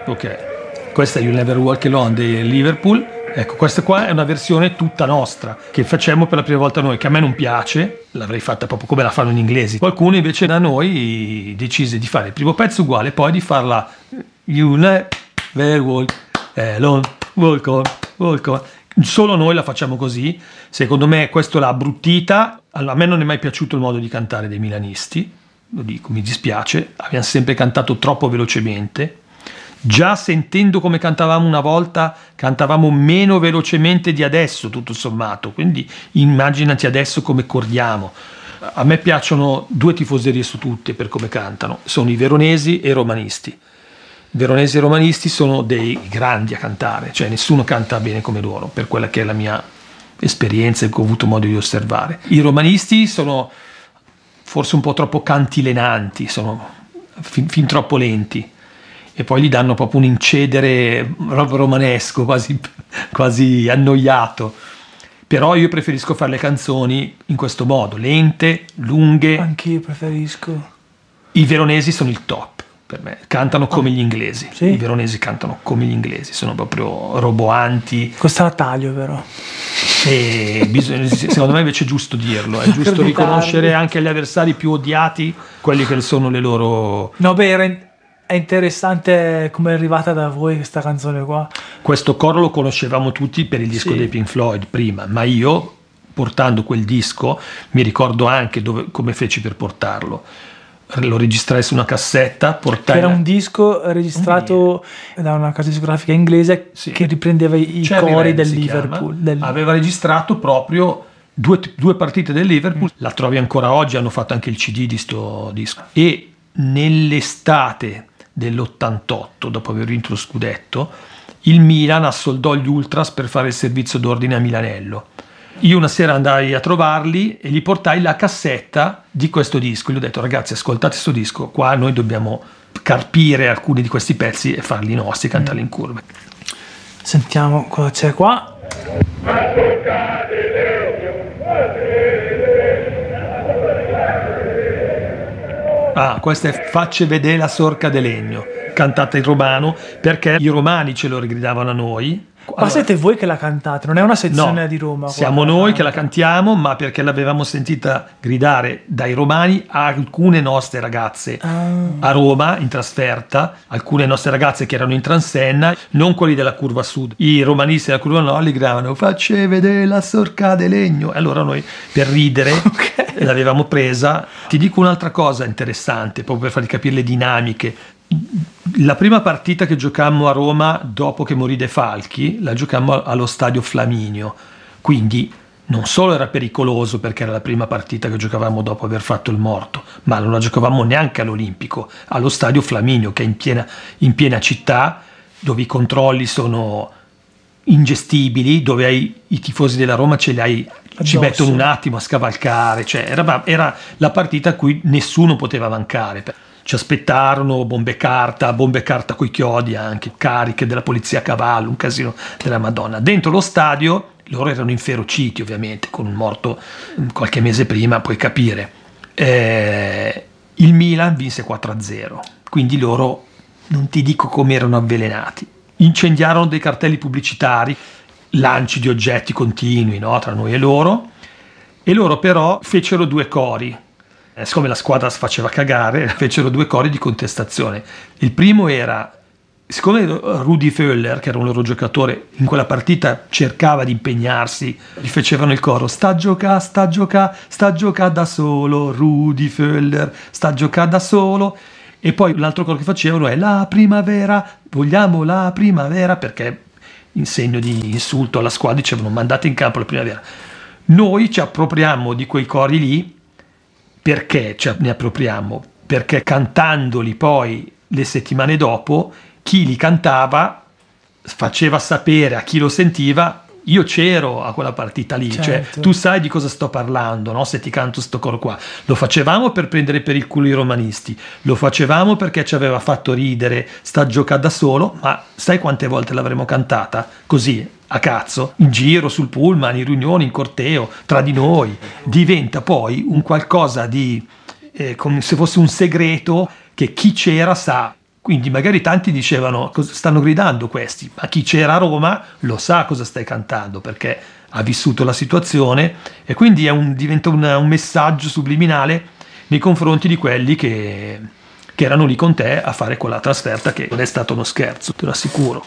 Ok, questa è You Never Walk Alone di Liverpool. Ecco, questa qua è una versione tutta nostra che facciamo per la prima volta noi, che a me non piace, l'avrei fatta proprio come la fanno gli inglesi. Qualcuno invece da noi decise di fare il primo pezzo uguale, poi di farla You Never Walk Alone, walk on, walk on. Solo noi la facciamo così. Secondo me questo l'ha abbruttita. Allora, a me non è mai piaciuto il modo di cantare dei milanisti, lo dico, mi dispiace, abbiamo sempre cantato troppo velocemente. Già sentendo come cantavamo una volta, cantavamo meno velocemente di adesso, tutto sommato, quindi immaginati adesso come corriamo. A me piacciono due tifoserie su tutte per come cantano, sono i veronesi e i romanisti. I veronesi e i romanisti sono dei grandi a cantare, cioè nessuno canta bene come loro, per quella che è la mia esperienza e che ho avuto modo di osservare. I romanisti sono forse un po' troppo cantilenanti, sono fin troppo lenti, e poi gli danno proprio un incedere romanesco, quasi annoiato. Però io preferisco fare le canzoni in questo modo, lente, lunghe. Anch'io preferisco. I veronesi sono il top per me, cantano come gli inglesi. Sì? I veronesi cantano come gli inglesi, sono proprio roboanti. Costa la taglio, però. E secondo me invece è giusto dirlo, è giusto riconoscere anche agli avversari più odiati quelli che sono le loro... No, beh, è interessante come è arrivata da voi questa canzone qua. Questo coro lo conoscevamo tutti per il disco dei Pink Floyd prima, ma io portando quel disco mi ricordo anche come feci per portarlo. Lo registrai su una cassetta, era un disco registrato da una casa discografica inglese che riprendeva i cori del Liverpool. Aveva registrato proprio due partite del Liverpool. La trovi ancora oggi, hanno fatto anche il CD di sto disco. E nell'estate dell'88, dopo aver vinto lo scudetto, il Milan assoldò gli Ultras per fare il servizio d'ordine a Milanello. Io una sera andai a trovarli e gli portai la cassetta di questo disco. Gli ho detto: ragazzi, ascoltate questo disco, qua noi dobbiamo carpire alcuni di questi pezzi e farli nostri, cantarli in curve. Sentiamo cosa c'è qua. Questa è Facce vedere la sorca de legno, cantata in romano perché i romani ce lo gridavano a noi. Ma siete voi che la cantate, non è una sezione di Roma? Siamo noi che la cantiamo, ma perché l'avevamo sentita gridare dai romani a alcune nostre ragazze a Roma in trasferta, alcune nostre ragazze che erano in transenna, non quelli della curva sud. I romanisti della curva nord li gridavano Facce vedere la sorca de legno, e allora noi per ridere l'avevamo presa. Ti dico un'altra cosa interessante, proprio per farti capire le dinamiche. La prima partita che giocammo a Roma dopo che morì De Falchi la giocammo allo stadio Flaminio, quindi non solo era pericoloso perché era la prima partita che giocavamo dopo aver fatto il morto, ma non la giocavamo neanche all'Olimpico, allo stadio Flaminio, che è in piena città, dove i controlli sono ingestibili, dove i tifosi della Roma ci mettono un attimo a scavalcare, cioè era la partita a cui nessuno poteva mancare. Ci aspettarono bombe carta coi chiodi, anche cariche della polizia a cavallo, un casino della Madonna. Dentro lo stadio loro erano inferociti, ovviamente, con un morto qualche mese prima, puoi capire. Il Milan vinse 4-0, quindi loro non ti dico come erano avvelenati. Incendiarono dei cartelli pubblicitari, lanci di oggetti continui, no, tra noi e loro però fecero due cori. Siccome la squadra si faceva cagare, fecero due cori di contestazione. Il primo era, siccome Rudi Völler, che era un loro giocatore, in quella partita cercava di impegnarsi, gli facevano il coro sta a giocare da solo, Rudi Völler sta a giocare da solo. E poi l'altro coro che facevano è la primavera, vogliamo la primavera, perché in segno di insulto alla squadra dicevano mandate in campo la primavera. Noi ci appropriamo di quei cori lì. Perché ne appropriamo? Perché cantandoli poi le settimane dopo, chi li cantava faceva sapere a chi lo sentiva io c'ero a quella partita lì, certo. Cioè tu sai di cosa sto parlando, no? Se ti canto sto coro qua. Lo facevamo per prendere per il culo i romanisti, lo facevamo perché ci aveva fatto ridere sta a giocare da solo, ma sai quante volte l'avremmo cantata? Così, a cazzo, in giro, sul pullman, in riunioni, in corteo, tra di noi. Diventa poi un qualcosa di come se fosse un segreto che chi c'era sa. Quindi magari tanti dicevano cosa stanno gridando questi, ma chi c'era a Roma lo sa cosa stai cantando perché ha vissuto la situazione, e quindi diventa un messaggio subliminale nei confronti di quelli che erano lì con te a fare quella trasferta, che non è stato uno scherzo, te lo assicuro.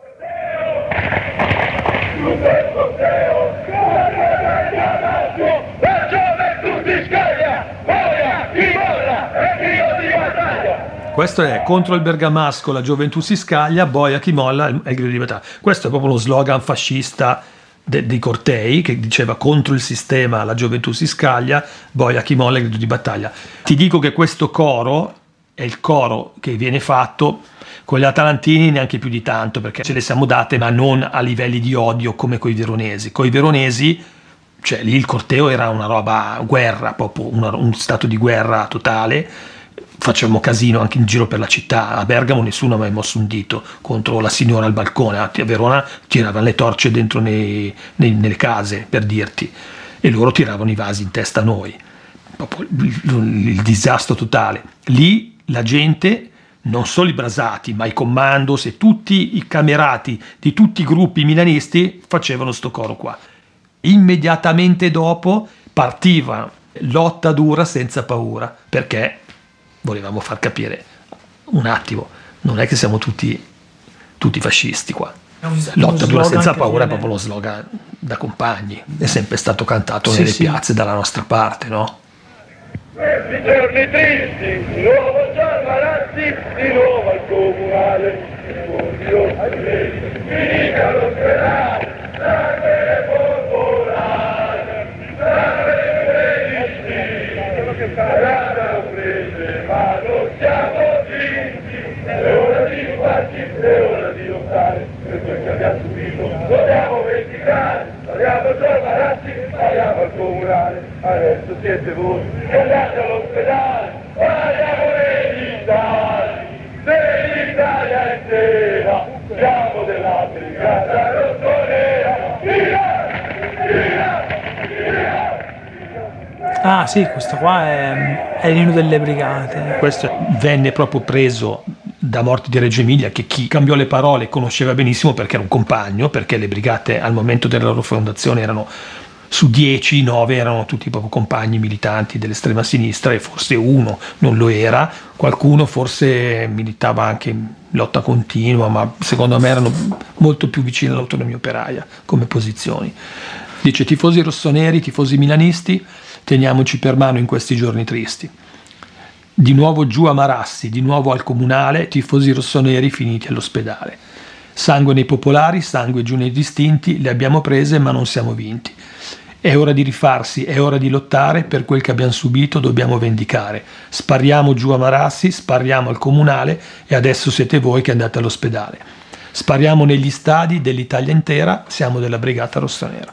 Questo è contro il bergamasco, la gioventù si scaglia, boia chi molla è il grido di battaglia. Questo è proprio uno slogan fascista dei cortei, che diceva contro il sistema la gioventù si scaglia, boia chi molla è il grido di battaglia. Ti dico che questo coro è il coro che viene fatto con gli atalantini neanche più di tanto, perché ce le siamo date, ma non a livelli di odio come coi veronesi. Coi veronesi, cioè lì il corteo era una roba guerra, proprio un stato di guerra totale. Facevamo casino anche in giro per la città. A Bergamo nessuno ha mai mosso un dito contro la signora al balcone. A Verona tiravano le torce dentro nelle case, per dirti, e loro tiravano i vasi in testa a noi. Proprio il disastro totale. Lì la gente, non solo i brasati, ma i commandos e tutti i camerati di tutti i gruppi milanisti facevano sto coro qua. Immediatamente dopo partiva lotta dura senza paura, perché volevamo far capire un attimo, non è che siamo tutti fascisti qua. Lotta dura senza paura è proprio lo slogan da compagni, è sempre stato cantato nelle piazze dalla nostra parte, no? Questi giorni tristi, di nuovo Gian Marazzi, di nuovo al comunale, finisca l'ospedale, sangue popolare, sangue che saranno prese, ma non siamo vinti, è ora di farci, è ora di lottare, per quel che abbiamo subito, dobbiamo vendicare, spariamo Gian Marazzi, spariamo al comunale, adesso siete voi, che andate all'ospedale, spariamo dell'Italia intera, siamo della brigata rossonera, via, via, via. Ah sì, questo qua è l'inno delle brigate. Questo venne proprio preso da Morti di Reggio Emilia, che chi cambiò le parole conosceva benissimo perché era un compagno, perché le brigate al momento della loro fondazione erano su 10, 9 erano tutti proprio compagni militanti dell'estrema sinistra, e forse uno non lo era, qualcuno forse militava anche in lotta continua, ma secondo me erano molto più vicini all'autonomia operaia come posizioni. Dice: tifosi rossoneri, tifosi milanisti, teniamoci per mano in questi giorni tristi. Di nuovo giù a Marassi, di nuovo al comunale, tifosi rossoneri finiti all'ospedale. Sangue nei popolari, sangue giù nei distinti, le abbiamo prese ma non siamo vinti. È ora di rifarsi, è ora di lottare, per quel che abbiamo subito dobbiamo vendicare. Spariamo giù a Marassi, spariamo al comunale, e adesso siete voi che andate all'ospedale. Spariamo negli stadi dell'Italia intera, siamo della brigata rossonera.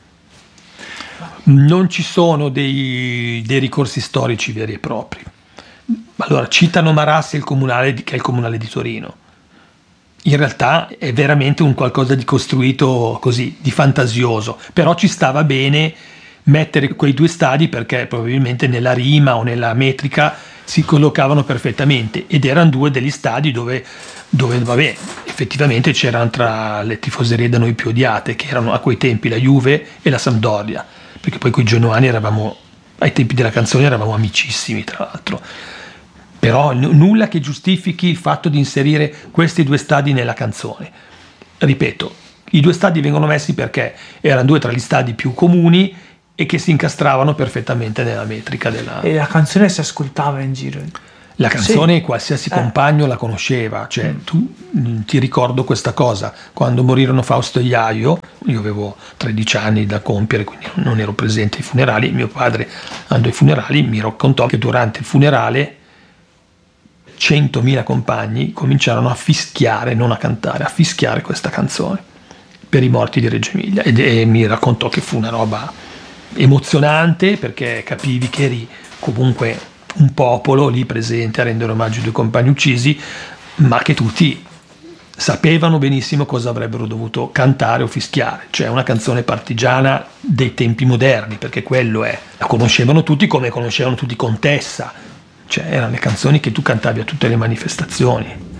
Non ci sono dei ricorsi storici veri e propri. Allora, citano Marassi, il comunale, che è il comunale di Torino. In realtà è veramente un qualcosa di costruito così, di fantasioso, però ci stava bene mettere quei due stadi perché probabilmente nella rima o nella metrica si collocavano perfettamente, ed erano due degli stadi dove vabbè, effettivamente c'erano tra le tifoserie da noi più odiate, che erano a quei tempi la Juve e la Sampdoria, perché poi coi genuani eravamo, ai tempi della canzone eravamo amicissimi tra l'altro. Però nulla che giustifichi il fatto di inserire questi due stadi nella canzone. Ripeto, i due stadi vengono messi perché erano due tra gli stadi più comuni e che si incastravano perfettamente nella metrica della... E la canzone si ascoltava in giro. La canzone qualsiasi compagno la conosceva, cioè tu ti ricordo questa cosa, quando morirono Fausto e Iaio, io avevo 13 anni da compiere, quindi non ero presente ai funerali, mio padre andò ai funerali, mi raccontò che durante il funerale 100.000 compagni cominciarono a fischiare, non a cantare, a fischiare questa canzone per i morti di Reggio Emilia, e mi raccontò che fu una roba emozionante perché capivi che eri comunque un popolo lì presente a rendere omaggio ai due compagni uccisi, ma che tutti sapevano benissimo cosa avrebbero dovuto cantare o fischiare, cioè una canzone partigiana dei tempi moderni, perché quello è. La conoscevano tutti come conoscevano tutti Contessa. Cioè erano le canzoni che tu cantavi a tutte le manifestazioni.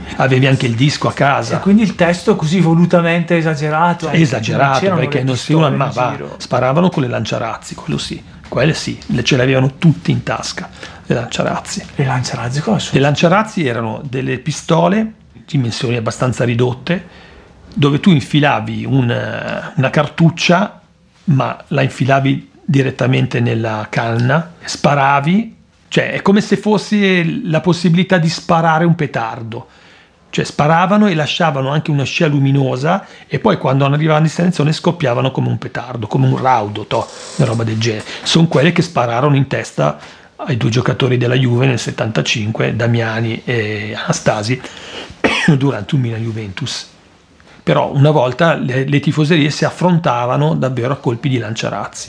avevi anche il disco a casa. E quindi il testo così volutamente esagerato. Esagerato, perché non si sparavano con le lanciarazzi, quello sì, quelle sì, ce le avevano tutti in tasca, le lanciarazzi. Le lanciarazzi cosa sono? Le lanciarazzi erano delle pistole, dimensioni abbastanza ridotte, dove tu infilavi una cartuccia, ma la infilavi direttamente nella canna, sparavi, cioè è come se fosse la possibilità di sparare un petardo. Cioè sparavano e lasciavano anche una scia luminosa e poi quando arrivavano a destinazione scoppiavano come un petardo, come un raudo, una roba del genere. Sono quelle che spararono in testa ai 2 giocatori della Juve nel 75, Damiani e Anastasi, durante un Milan-Juventus. Però una volta le tifoserie si affrontavano davvero a colpi di lanciarazzi.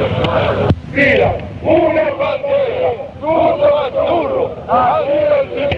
Via, una bandera, tutto azzurro,